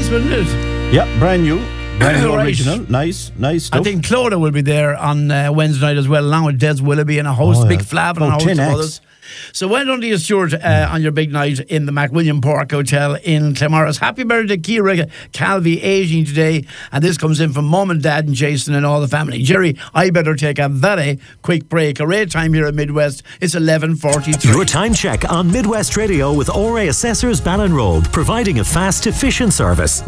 nice, wouldn't it? Yeah, brand new Right. original. Nice stuff. I think Clodagh will be there on Wednesday night as well, along with Des Willoughby and a host, Big Flavin and a host 10 of acts. others. So well done to you, Stuart, on your big night in the MacWilliam Park Hotel in Clamorris. Happy birthday, Ciara Calvi, 18 today. And this comes in from Mum and Dad and Jason and all the family. Jerry, I better take a very quick break. A rare time here at Midwest. It's 11:43. Your time check on Midwest Radio with ORA Assessors Ballinrobe, providing a fast, efficient service.